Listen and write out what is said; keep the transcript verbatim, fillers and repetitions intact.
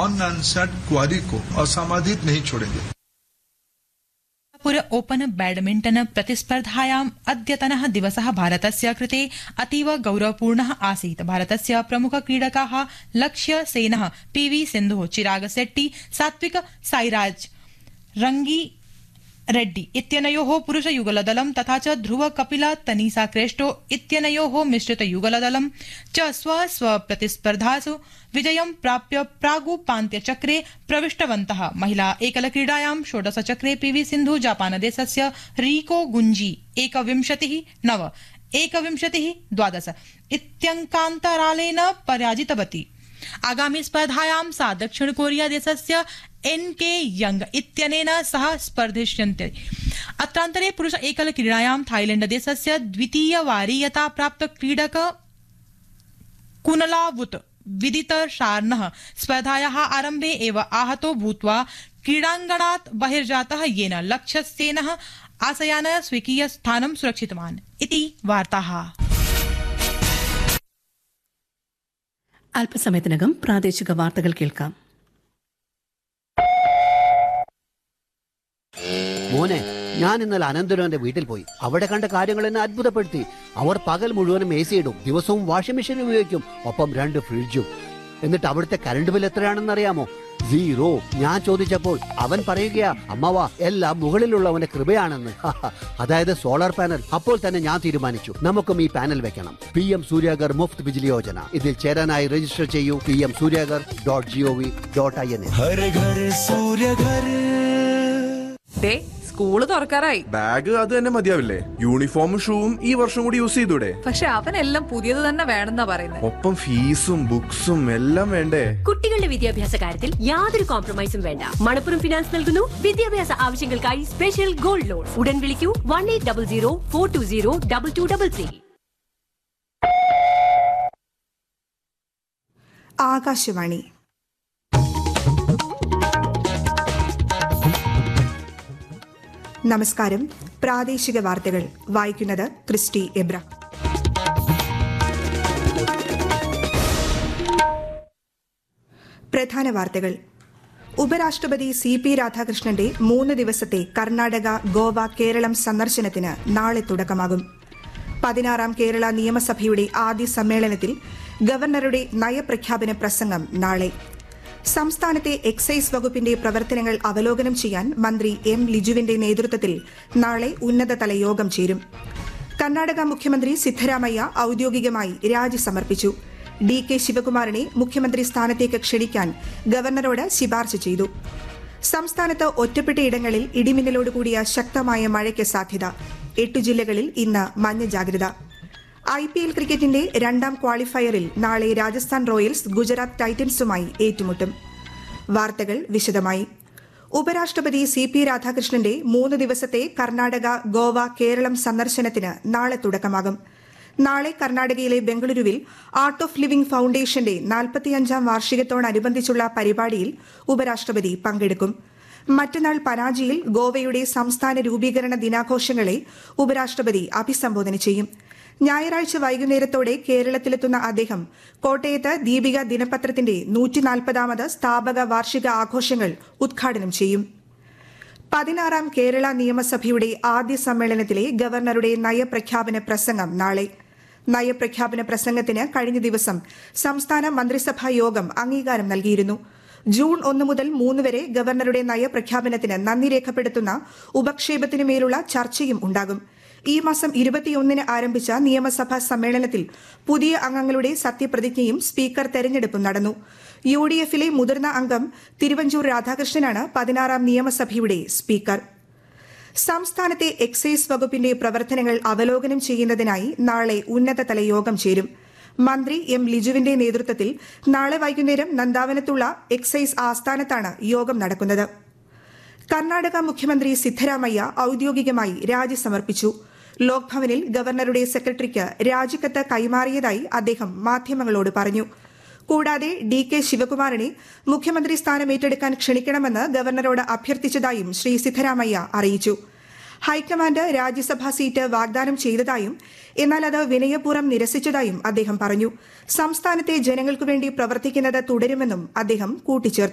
Unanswered क्वारी को असमाधित नहीं छोड़ेंगे। पुर ओपन बैडमिंटन प्रतिस्पर्धायाम् अद्यतनः दिवसः भारतस्य कृते अतीव गौरवपूर्णः आसीत्। भारतस्य प्रमुख क्रीडकाः लक्ष्य सेनः, पीवी सिन्धुः, चिराग शेट्टी, सात्विक साईराज रंगी रेड्डी इत्यनयोः पुरुषयुगलदलं तथा च ध्रुव कपिला तनीसा क्रेस्टो इत्यनयोः मिश्रितयुगलदलं च स्व स्व प्रतिस्पर्धासु विजयं प्राप्य प्रागुपान्त्यचक्रे प्रविष्टवन्तः। महिला एकलक्रीडायां षोडशचक्रे पीवी सिन्धु जापानदेशस्य रीको गुंजी एकविंशतिः नव एकविंशतिः द्वादश इत्यङ्कान्तरालेन पराजितवती। आगामी स्पर्धायां सा दक्षिण कोरिया देशस्य एन के यंग इत्यनेन सह स्पर्धिष्यन्ते। अत्रान्तरे पुरुष एकल क्रीडायां थाईलैंड देशस्य द्वितीय वारीयता प्राप्त क्रीडक कुनलावुत विदित शार्नः स्पर्धायाः आरम्भे एव आहतो भूत्वा क्रीडाङ्गणात् बहिर्जातः, येन लक्ष्यसेनः आशयान स्वीकीय स्थानं सुरक्षितवान् इति वार्ताः। അല്പസമയത്തിനകം പ്രാദേശിക വാർത്തകൾ കേൾക്കാം. മോനെ, ഞാൻ ഇന്നലെ അനന്തരവന്റെ വീട്ടിൽ പോയി. അവിടെ കണ്ട കാര്യങ്ങൾ എന്നെ അത്ഭുതപ്പെടുത്തി. അവർ പകൽ മുഴുവനും എ സി ഇടും, ദിവസവും വാഷിംഗ് മെഷീൻ ഉപയോഗിക്കും, ഒപ്പം രണ്ട് ഫ്രിഡ്ജും. എന്നിട്ട് അവിടുത്തെ കറണ്ട് ബിൽ എത്രയാണെന്ന് അറിയാമോ? സീറോ. ഞാൻ ചോദിച്ചപ്പോൾ അവൻ പറയുകയാ, അമ്മവാ എല്ലാം മുകളിലുള്ളവന്റെ കൃപയാണെന്ന്. അതായത് സോളാർ പാനൽ. അപ്പോൾ തന്നെ ഞാൻ തീരുമാനിച്ചു, നമുക്കും ഈ പാനൽ വെക്കണം. P M Suryaghar Muft Bijli Yojana. ഇതിൽ ചേരാനായി രജിസ്റ്റർ ചെയ്യൂ P M Suryaghar dot G O V dot I N. School തുറക്കാറായി. Bag അത് തന്നെ മതിയാവില്ലേ? യൂണിഫോമും ഷൂവും ഈ വർഷം കൂടി യൂസ് ചെയ്തൂടെ? പക്ഷെ അവനെല്ലാം പുതിയത് തന്നെ വേണമെന്നാ പറയുന്നത്. ഒപ്പം ഫീസും ബുക്സും എല്ലാം വേണ്ടേ? കുട്ടികളുടെ വിദ്യാഭ്യാസ കാര്യത്തിൽ യാതൊരു കോംപ്രമൈസും വേണ്ട. മണപ്പുറം ഫിനാൻസ് നൽകുന്നു വിദ്യാഭ്യാസ ആവശ്യങ്ങൾക്കായി സ്പെഷ്യൽ ഗോൾഡ് ലോൺ. ഉടൻ വിളിക്കൂ one eight double zero four to zero double two double three. Akashvani. നമസ്കാരം. പ്രാദേശിക വാർത്തകൾ വായിക്കുന്നത് ക്രിസ്റ്റി എബ്ര. പ്രധാന വാർത്തകൾ. ഉപരാഷ്ട്രപതി സി പി രാധാകൃഷ്ണന്റെ മൂന്ന് ദിവസത്തെ കർണാടക, ഗോവ, കേരളം സന്ദർശനത്തിന് നാളെ തുടക്കമാകും. പതിനാറാം കേരള നിയമസഭയുടെ ആദ്യ സമ്മേളനത്തിൽ ഗവർണറുടെ നയപ്രഖ്യാപന പ്രസംഗം നാളെ. സംസ്ഥാനത്തെ എക്സൈസ് വകുപ്പിന്റെ പ്രവർത്തനങ്ങൾ അവലോകനം ചെയ്യാൻ മന്ത്രി എം ലിജുവിന്റെ നേതൃത്വത്തിൽ നാളെ ഉന്നതതല യോഗം ചേരും. കർണാടക മുഖ്യമന്ത്രി സിദ്ധരാമയ്യ ഔദ്യോഗികമായി രാജി സമർപ്പിച്ചു. ഡി കെ ശിവകുമാറിനെ മുഖ്യമന്ത്രി സ്ഥാനത്തേക്ക് ക്ഷണിക്കാൻ ഗവർണറോട് ശുപാർശ ചെയ്തു. സംസ്ഥാനത്ത് ഒറ്റപ്പെട്ടയിടങ്ങളിൽ ഇടിമിന്നലോടുകൂടിയ ശക്തമായ മഴയ്ക്ക് സാധ്യത. എട്ടു ജില്ലകളിൽ ഇന്ന് മഞ്ഞ ജാഗ്രത. ഐ പി എൽ ക്രിക്കറ്റിന്റെ രണ്ടാം ക്വാളിഫയറിൽ നാളെ രാജസ്ഥാൻ റോയൽസ് ഗുജറാത്ത് ടൈറ്റൻസുമായി ഏറ്റുമുട്ടും. വാർത്തകൾ വിശദമായി. ഉപരാഷ്ട്രപതി സി പി രാധാകൃഷ്ണന്റെ മൂന്ന് ദിവസത്തെ കർണാടക, ഗോവ, കേരളം സന്ദർശനത്തിന് നാളെ തുടക്കമാകും. നാളെ കർണാടകയിലെ ബംഗളൂരുവിൽ ആർട്ട് ഓഫ് ലിവിംഗ് ഫൌണ്ടേഷന്റെ നാൽപ്പത്തിയഞ്ചാം വാർഷികത്തോടനുബന്ധിച്ചുള്ള പരിപാടിയിൽ ഉപരാഷ്ട്രപതി പങ്കെടുക്കും. മറ്റന്നാൾ പനാജിയിൽ ഗോവയുടെ സംസ്ഥാന രൂപീകരണ ദിനാഘോഷങ്ങളെ ഉപരാഷ്ട്രപതി അഭിസംബോധന ചെയ്യും. ഞായറാഴ്ച വൈകുന്നേരത്തോടെ കേരളത്തിലെത്തുന്ന അദ്ദേഹം കോട്ടയത്ത് ദീപിക ദിനപത്രത്തിന്റെ നൂറ്റിനാൽപ്പതാമത് സ്ഥാപക വാർഷിക ആഘോഷങ്ങൾ ഉദ്ഘാടനം ചെയ്യും. പതിനാറാം കേരള നിയമസഭയുടെ ആദ്യ സമ്മേളനത്തിലെ ഗവർണറുടെ നയപ്രഖ്യാപന പ്രസംഗം നാളെ. നയപ്രഖ്യാപന പ്രസംഗത്തിന് കഴിഞ്ഞ ദിവസം സംസ്ഥാന മന്ത്രിസഭാ യോഗം അംഗീകാരം നൽകിയിരുന്നു. ജൂൺ ഒന്ന് മുതൽ മൂന്ന് വരെ ഗവർണറുടെ നയപ്രഖ്യാപനത്തിന് നന്ദി രേഖപ്പെടുത്തുന്ന ഉപക്ഷേപത്തിനുമേലുള്ള ചർച്ചയും ഉണ്ടാകും. ഈ മാസം ഇരുപത്തിയൊന്നിന് ആരംഭിച്ച നിയമസഭാ സമ്മേളനത്തിൽ പുതിയ അംഗങ്ങളുടെ സത്യപ്രതിജ്ഞയും സ്പീക്കർ തെരഞ്ഞെടുപ്പും നടന്നു. യു ഡി എഫിലെ മുതിർന്ന അംഗം തിരുവഞ്ചൂർ രാധാകൃഷ്ണനാണ് പതിനാറാം നിയമസഭയുടെ സ്പീക്കർ. സംസ്ഥാനത്തെ എക്സൈസ് വകുപ്പിന്റെ പ്രവർത്തനങ്ങൾ അവലോകനം ചെയ്യുന്നതിനായി നാളെ ഉന്നതതല യോഗം ചേരും. മന്ത്രി എം ലിജുവിന്റെ നേതൃത്വത്തിൽ നാളെ വൈകുന്നേരം നന്ദാവനത്തുള്ള എക്സൈസ് ആസ്ഥാനത്താണ് യോഗം നടക്കുന്നത്. കർണാടക മുഖ്യമന്ത്രി സിദ്ധരാമയ്യ ഔദ്യോഗികമായി രാജി സമർപ്പിച്ചു. ലോക്ഭവനിൽ ഗവർണറുടെ സെക്രട്ടറിക്ക് രാജിക്കത്ത് കൈമാറിയതായി അദ്ദേഹം മാധ്യമങ്ങളോട് പറഞ്ഞു. കൂടാതെ ഡി കെ ശിവകുമാറിനെ മുഖ്യമന്ത്രി സ്ഥാനം ഏറ്റെടുക്കാൻ ക്ഷണിക്കണമെന്ന് ഗവർണറോട് അഭ്യർത്ഥിച്ചതായും ശ്രീ സിദ്ധരാമയ്യ അറിയിച്ചു. ഹൈക്കമാൻഡ് രാജ്യസഭാ സീറ്റ് വാഗ്ദാനം ചെയ്തതായും എന്നാൽ അത് വിനയപൂർവ്വം നിരസിച്ചതായും അദ്ദേഹം പറഞ്ഞു. സംസ്ഥാനത്തെ ജനങ്ങൾക്കുവേണ്ടി പ്രവർത്തിക്കുന്നത് തുടരുമെന്നും അദ്ദേഹം കൂട്ടിച്ചേർത്തു.